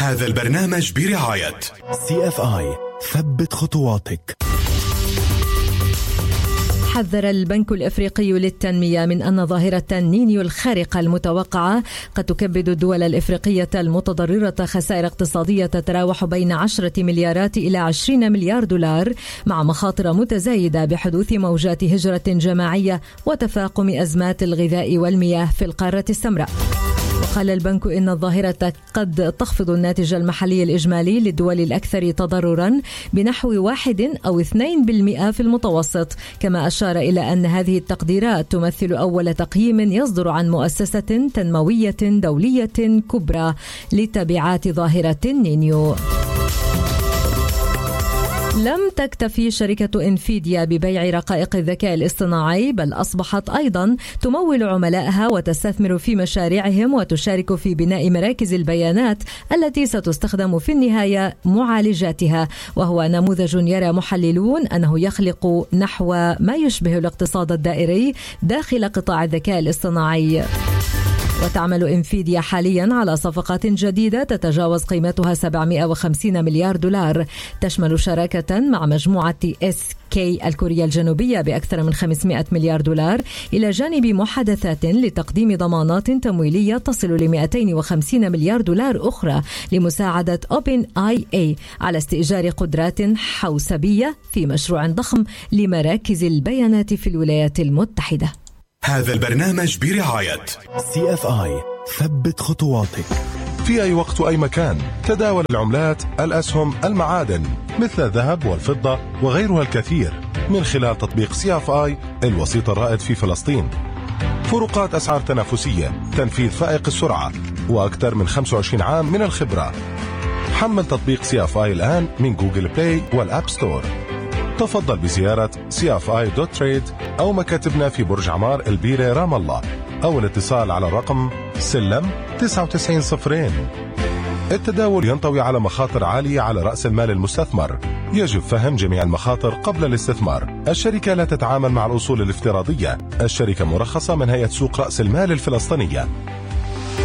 هذا البرنامج برعاية CFI. ثبت خطواتك. حذر البنك الأفريقي للتنمية من أن ظاهرة النينيو الخارقة المتوقعة قد تكبد الدول الإفريقية المتضررة خسائر اقتصادية تتراوح بين 10 مليارات إلى 20 مليار دولار، مع مخاطر متزايدة بحدوث موجات هجرة جماعية وتفاقم أزمات الغذاء والمياه في القارة السمراء. وقال البنك إن الظاهرة قد تخفض الناتج المحلي الإجمالي للدول الأكثر تضررا بنحو 1 أو 2% في المتوسط، كما أشار إلى أن هذه التقديرات تمثل أول تقييم يصدر عن مؤسسة تنموية دولية كبرى لتبعات ظاهرة النينيو. لم تكتفي شركة انفيديا ببيع رقائق الذكاء الاصطناعي، بل أصبحت أيضا تمول عملائها وتستثمر في مشاريعهم وتشارك في بناء مراكز البيانات التي ستستخدم في النهاية معالجاتها، وهو نموذج يرى محللون أنه يخلق نحو ما يشبه الاقتصاد الدائري داخل قطاع الذكاء الاصطناعي. وتعمل انفيديا حاليا على صفقات جديدة تتجاوز قيمتها 750 مليار دولار، تشمل شراكة مع مجموعة SK الكورية الجنوبية بأكثر من 500 مليار دولار، إلى جانب محادثات لتقديم ضمانات تمويلية تصل ل 250 مليار دولار أخرى لمساعدة OpenAI على استئجار قدرات حوسبية في مشروع ضخم لمراكز البيانات في الولايات المتحدة. هذا البرنامج برعاية CFI. ثبت خطواتك. في أي وقت وأي مكان تداول العملات، الأسهم، المعادن مثل الذهب والفضة وغيرها الكثير من خلال تطبيق CFI الوسيط الرائد في فلسطين. فروقات أسعار تنافسية، تنفيذ فائق السرعة، وأكثر من 25 عام من الخبرة. حمل تطبيق CFI الآن من جوجل بلاي والأب ستور. تفضل بزيارة cfi.trade أو مكاتبنا في برج عمار البيرة رام الله، أو الاتصال على الرقم سلم 9902. التداول ينطوي على مخاطر عالية على رأس المال المستثمر. يجب فهم جميع المخاطر قبل الاستثمار. الشركة لا تتعامل مع الأصول الافتراضية. الشركة مرخصة من هيئة سوق رأس المال الفلسطينية.